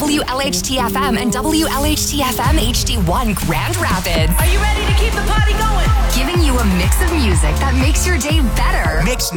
WLHT-FM and WLHT-FM HD1 Grand Rapids. Are you ready to keep the party going? Giving you a mix of music that makes your day better. Mix